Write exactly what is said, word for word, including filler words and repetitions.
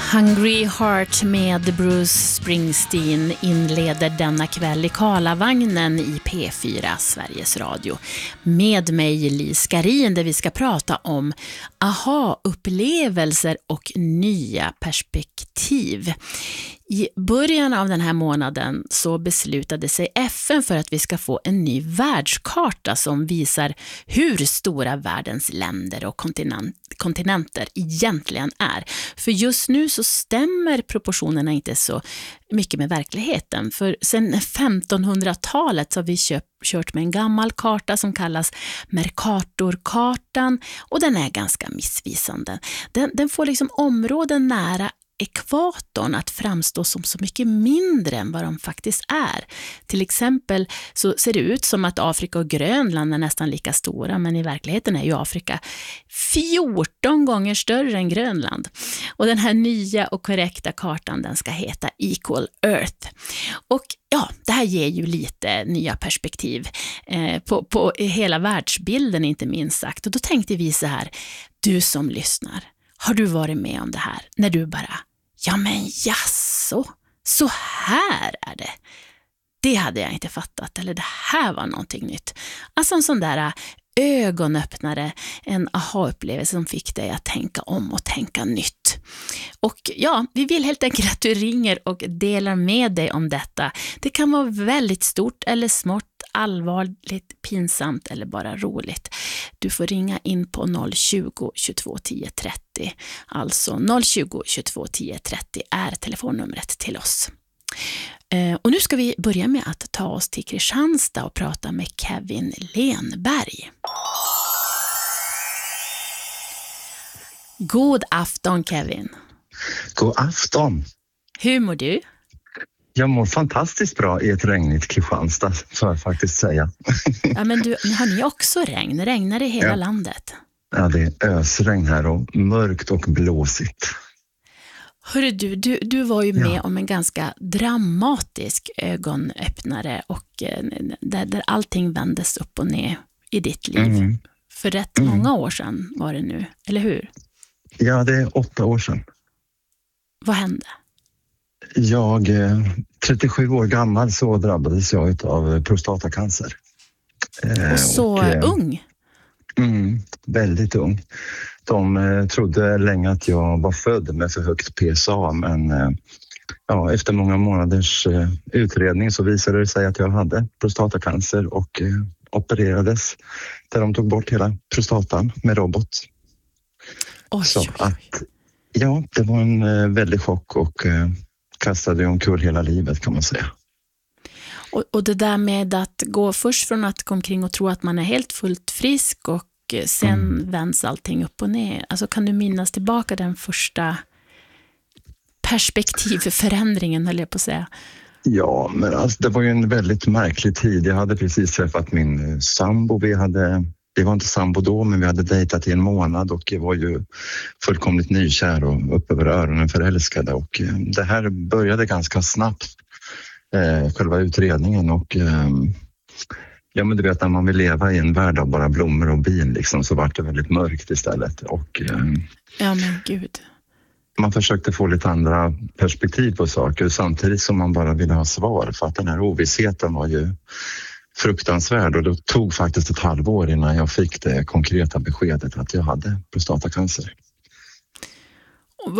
Hungry Heart med Bruce Springsteen inleder denna kväll i Karlavagnen i P fyra Sveriges Radio. Med mig Lis Skarin, där vi ska prata om aha-upplevelser och nya perspektiv. I början av den här månaden så beslutade sig F N för att vi ska få en ny världskarta som visar hur stora världens länder och kontinent, kontinenter egentligen är. För just nu så stämmer proportionerna inte så mycket med verkligheten. För sedan femtonhundratalet så har vi köpt, kört med en gammal karta som kallas Mercatorkartan, och den är ganska missvisande. Den, den får liksom områden nära ekvatorn att framstå som så mycket mindre än vad de faktiskt är. Till exempel så ser det ut som att Afrika och Grönland är nästan lika stora, men i verkligheten är ju Afrika fjorton gånger större än Grönland. Och den här nya och korrekta kartan, den ska heta Equal Earth. Och ja, det här ger ju lite nya perspektiv eh, på, på hela världsbilden, inte minst sagt. Och då tänkte vi så här: du som lyssnar, har du varit med om det här när du bara, ja men jasså, så här är det. Det hade jag inte fattat, eller det här var någonting nytt. Alltså en sån där ögonöppnare, en aha-upplevelse som fick dig att tänka om och tänka nytt. Och ja, vi vill helt enkelt att du ringer och delar med dig om detta. Det kan vara väldigt stort eller smått, allvarligt, pinsamt eller bara roligt. Du får ringa in på noll tjugo, tjugotvå, tio, trettio. Alltså noll tjugo, tjugotvå, tio, trettio är telefonnumret till oss. Eh, och nu ska vi börja med att ta oss till Kristianstad och prata med Kevin Lenberg. God afton, Kevin. God afton. Hur mår du? Jag mår fantastiskt bra i ett regnigt Kristianstad, får jag faktiskt säga. Ja, men du, har ni också regn? Regnar det i hela ja. landet? Ja, det är ösregn här och mörkt och blåsigt. Hörru du, du, du var ju med ja. om en ganska dramatisk ögonöppnare och eh, där, där allting vändes upp och ner i ditt liv. Mm. För rätt mm. många år sedan var det nu, eller hur? Ja, det är åtta år sedan. Vad hände? Jag, trettiosju år gammal, så drabbades jag av prostatacancer. Och så och, ung? Mm, väldigt ung. De eh, trodde länge att jag var född med för högt P S A, men eh, ja, efter många månaders eh, utredning så visade det sig att jag hade prostatacancer och eh, opererades där de tog bort hela prostatan med robot. Oj, så oj, oj. att, ja, det var en eh, väldig chock och eh, kastade ju omkull hela livet, kan man säga. Och, och det där med att gå först från att komma kring och tro att man är helt fullt frisk och sen mm. vänds allting upp och ner. Alltså, kan du minnas tillbaka den första perspektivförändringen, höll jag på att säga? Ja, men alltså, det var ju en väldigt märklig tid. Jag hade precis träffat min sambo. Vi hade, vi var inte sambo då, men vi hade dejtat i en månad och jag var ju fullkomligt nykär och upp över öronen förälskade. Och det här började ganska snabbt, eh, själva utredningen, och eh, ja, men du vet, när man vill leva i en värld av bara blommor och bin liksom, så var det väldigt mörkt istället. Och, eh, ja, men gud. Man försökte få lite andra perspektiv på saker samtidigt som man bara ville ha svar, för att den här ovissheten var ju fruktansvärd, och det tog faktiskt ett halvår innan jag fick det konkreta beskedet att jag hade prostatacancer.